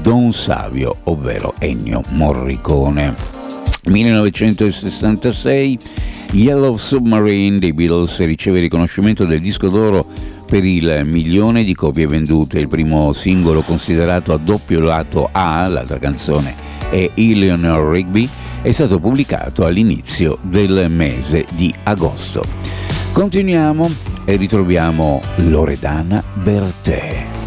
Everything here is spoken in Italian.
Don Savio, ovvero Ennio Morricone. 1966, Yellow Submarine dei Beatles riceve il riconoscimento del disco d'oro per il 1.000.000 di copie vendute. Il primo singolo considerato a doppio lato A, l'altra canzone è Eleanor Rigby, è stato pubblicato all'inizio del mese di agosto. Continuiamo e ritroviamo Loredana Bertè.